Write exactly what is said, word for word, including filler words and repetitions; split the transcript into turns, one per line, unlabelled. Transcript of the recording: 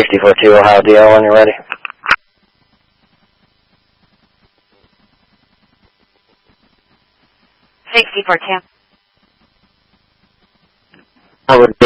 sixty-four two Ohio D L when you're ready.
sixty-four two.
I would